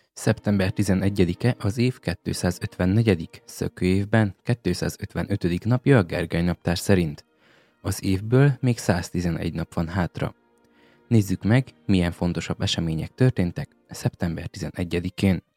Szeptember 11-e az év 254. szökőévben 255. napja a Gergely naptár szerint. Az évből még 111 nap van hátra. Nézzük meg, milyen fontosabb események történtek szeptember 11-én.